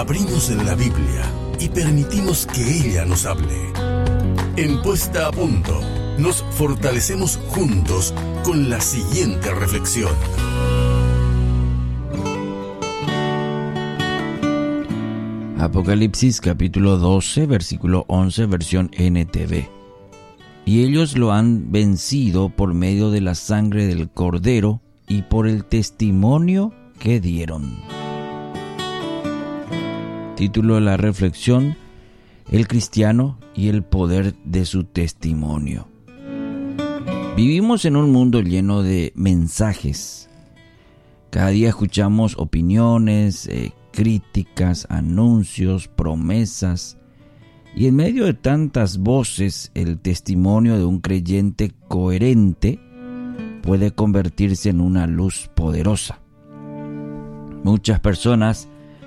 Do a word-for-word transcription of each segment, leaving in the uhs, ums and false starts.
Abrimos la Biblia y permitimos que ella nos hable. En Puesta a Punto, nos fortalecemos juntos con la siguiente reflexión. Apocalipsis capítulo doce, versículo once, versión N T V. Y ellos lo han vencido por medio de la sangre del Cordero y por el testimonio que dieron. Título de la reflexión: El cristiano y el poder de su testimonio. Vivimos en un mundo lleno de mensajes. Cada día escuchamos opiniones, eh, críticas, anuncios, promesas, y en medio de tantas voces, el testimonio de un creyente coherente puede convertirse en una luz poderosa. Muchas personas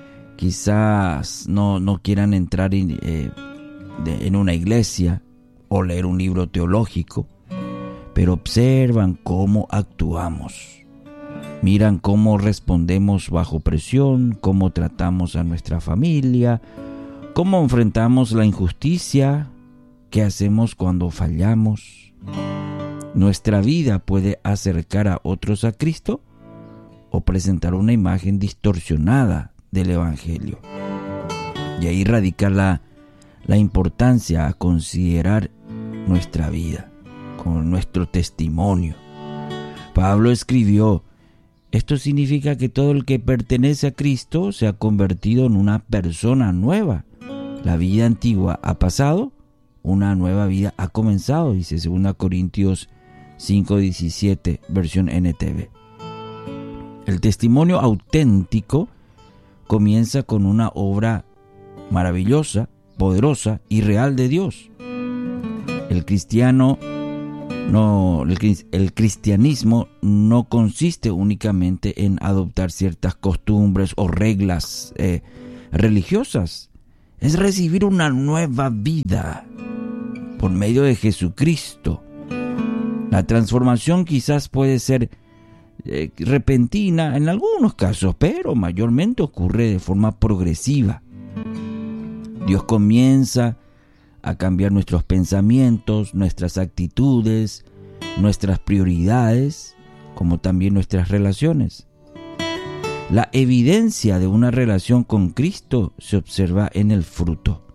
quizás no, no quieran entrar en, eh, de, en una iglesia o leer un libro teológico, pero observan cómo actuamos. Miran cómo respondemos bajo presión, cómo tratamos a nuestra familia, cómo enfrentamos la injusticia, qué hacemos cuando fallamos. Nuestra vida puede acercar a otros a Cristo o presentar una imagen distorsionada del Evangelio. Y ahí radica la, la importancia a considerar nuestra vida, con nuestro testimonio. Pablo escribió: esto significa que todo el que pertenece a Cristo se ha convertido en una persona nueva. La vida antigua ha pasado, una nueva vida ha comenzado, dice segunda Corintios cinco diecisiete, versión N T V. El testimonio auténtico comienza con una obra maravillosa, poderosa y real de Dios. El cristiano No, el, el cristianismo no consiste únicamente en adoptar ciertas costumbres o reglas eh, religiosas. Es recibir una nueva vida por medio de Jesucristo. La transformación quizás puede ser eh, repentina en algunos casos, pero mayormente ocurre de forma progresiva. Dios comienza a cambiar nuestros pensamientos, nuestras actitudes, nuestras prioridades, como también nuestras relaciones. La evidencia de una relación con Cristo se observa en el fruto.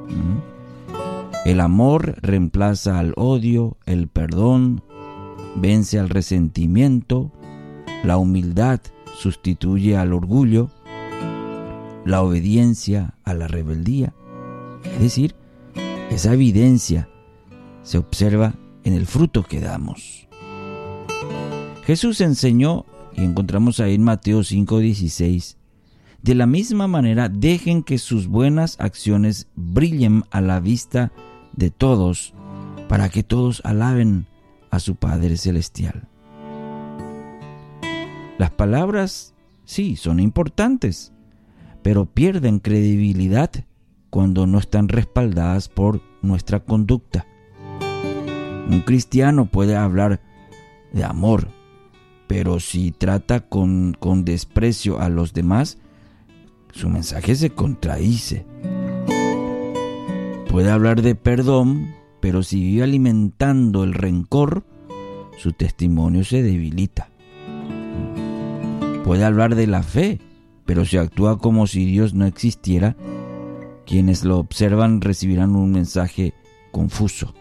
El amor reemplaza al odio, el perdón vence al resentimiento, la humildad sustituye al orgullo, la obediencia a la rebeldía. Es decir, esa evidencia se observa en el fruto que damos. Jesús enseñó, y encontramos ahí en Mateo cinco dieciséis, de la misma manera dejen que sus buenas acciones brillen a la vista de todos, para que todos alaben a su Padre Celestial. Las palabras, sí, son importantes, pero pierden credibilidad cuando no están respaldadas por nuestra conducta. Un cristiano puede hablar de amor, pero si trata con, con desprecio a los demás, su mensaje se contradice. Puede hablar de perdón, pero si vive alimentando el rencor, su testimonio se debilita. Puede hablar de la fe, pero si actúa como si Dios no existiera, quienes lo observan recibirán un mensaje confuso.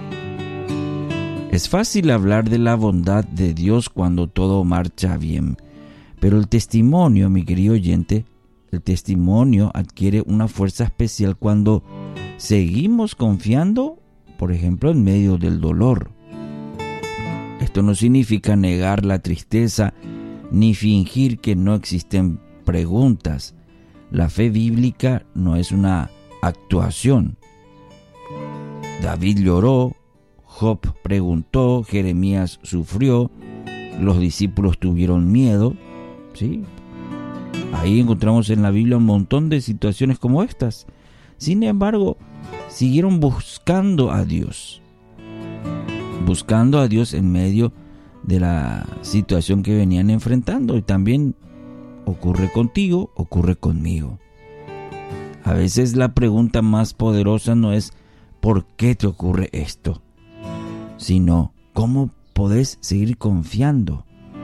Es fácil hablar de la bondad de Dios cuando todo marcha bien, pero el testimonio, mi querido oyente, el testimonio adquiere una fuerza especial cuando seguimos confiando, por ejemplo, en medio del dolor. Esto no significa negar la tristeza ni fingir que no existen preguntas. La fe bíblica no es una actuación. David lloró, Job preguntó, Jeremías sufrió, los discípulos tuvieron miedo, ¿sí? Ahí encontramos en la Biblia un montón de situaciones como estas. Sin embargo, siguieron buscando a Dios. Buscando a Dios en medio de la situación que venían enfrentando. Y también ocurre contigo, ocurre conmigo. A veces la pregunta más poderosa no es ¿por qué te ocurre esto?, sino ¿cómo podés seguir confiando?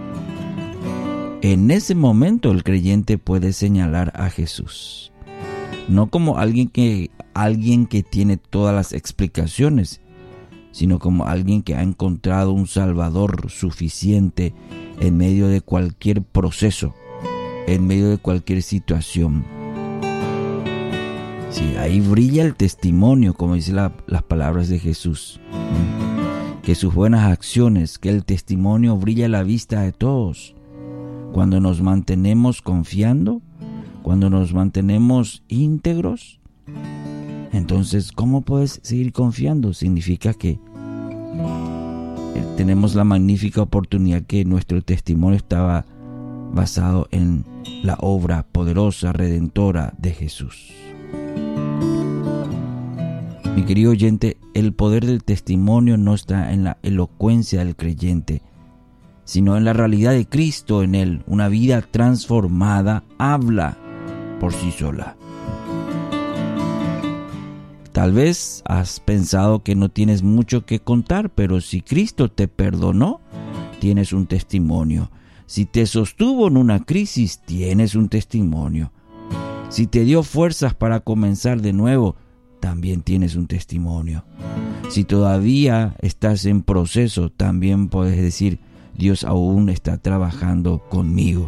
En ese momento el creyente puede señalar a Jesús, no como alguien que, alguien que tiene todas las explicaciones, sino como alguien que ha encontrado un Salvador suficiente en medio de cualquier proceso, en medio de cualquier situación. Sí, ahí brilla el testimonio, como dice la, las palabras de Jesús. Que sus buenas acciones, que el testimonio brilla a la vista de todos. Cuando nos mantenemos confiando, cuando nos mantenemos íntegros, entonces, ¿cómo puedes seguir confiando? Significa que tenemos la magnífica oportunidad que nuestro testimonio estaba basado en la obra poderosa, redentora de Jesús. Mi querido oyente, el poder del testimonio no está en la elocuencia del creyente, sino en la realidad de Cristo en él. Una vida transformada habla por sí sola. Tal vez has pensado que no tienes mucho que contar, pero si Cristo te perdonó, tienes un testimonio. Si te sostuvo en una crisis, tienes un testimonio. Si te dio fuerzas para comenzar de nuevo, también tienes un testimonio. Si todavía estás en proceso, también puedes decir, Dios aún está trabajando conmigo.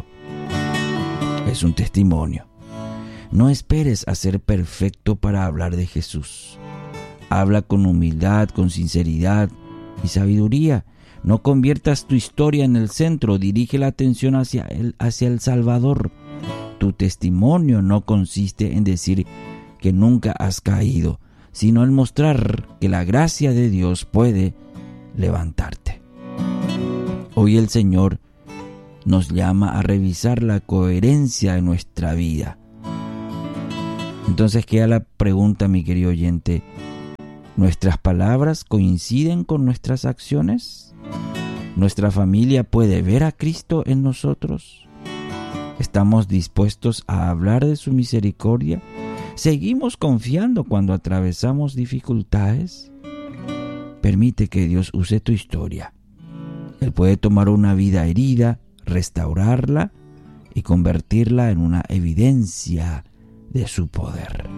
Es un testimonio. No esperes a ser perfecto para hablar de Jesús. Habla con humildad, con sinceridad y sabiduría. No conviertas tu historia en el centro, dirige la atención hacia el, hacia el Salvador. Tu testimonio no consiste en decir que nunca has caído, sino en mostrar que la gracia de Dios puede levantarte. Hoy el Señor nos llama a revisar la coherencia de nuestra vida. Entonces queda la pregunta, mi querido oyente, ¿nuestras palabras coinciden con nuestras acciones? ¿Nuestra familia puede ver a Cristo en nosotros? ¿Estamos dispuestos a hablar de su misericordia? ¿Seguimos confiando cuando atravesamos dificultades? Permite que Dios use tu historia. Él puede tomar una vida herida, restaurarla y convertirla en una evidencia de su poder.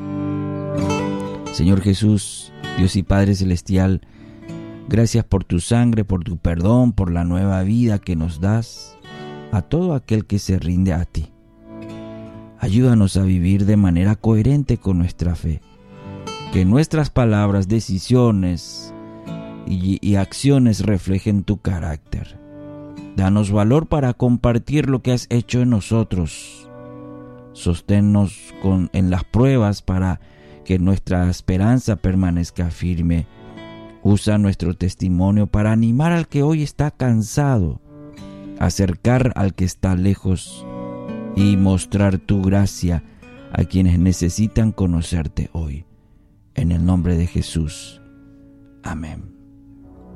Señor Jesús, Dios y Padre Celestial, gracias por tu sangre, por tu perdón, por la nueva vida que nos das a todo aquel que se rinde a ti. Ayúdanos a vivir de manera coherente con nuestra fe. Que nuestras palabras, decisiones y, y acciones reflejen tu carácter. Danos valor para compartir lo que has hecho en nosotros. Sosténnos con, en las pruebas para que nuestra esperanza permanezca firme. Usa nuestro testimonio para animar al que hoy está cansado, acercar al que está lejos y mostrar tu gracia a quienes necesitan conocerte hoy. En el nombre de Jesús. Amén.